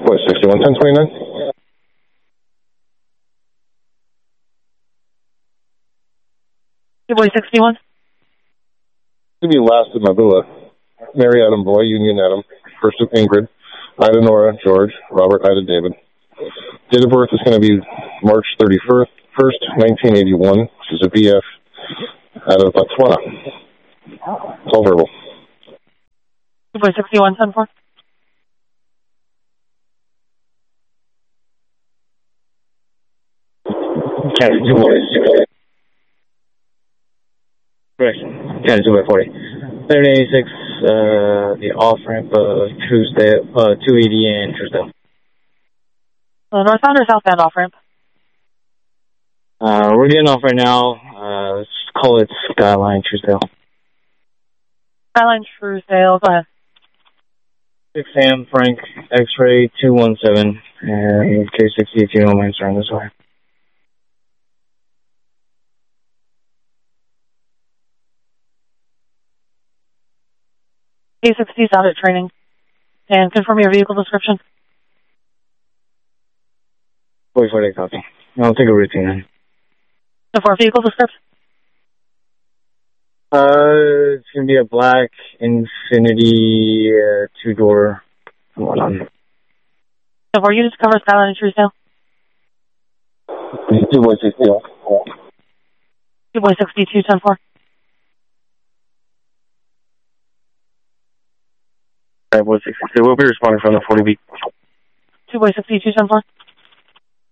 What, 61, 1029? Boy 61. To be last in Mabula. Mary Adam Boy, Union Adam, first of Ingrid, Ida Nora, George, Robert, Ida David. Date of birth is going to be March 31st, 1981, which is a BF out of Botswana. It's all verbal. Boy 61, 10-4. Canada 2 boys. Correct. Canada 2 by 40. 3086, the off ramp of Truesdale, 280 and Truesdale. Northbound or southbound off ramp? We're getting off right now. Let's call it Skyline Truesdale. Skyline Truesdale, go ahead. 6 Sam Frank X-ray 217 and K60 if you don't mind starting this way. K60 is out at training. And confirm your vehicle description. 44 copy. I'll take a routine then. So for vehicle description? It's going to be a black Infinity 2-door. Hold on. So for units cover Skyline and Truesdale? 2 boy 61. 2 boy 62, 10-4. Boy 62, we'll be responding from the 40B. 2 boy 62, 10-4.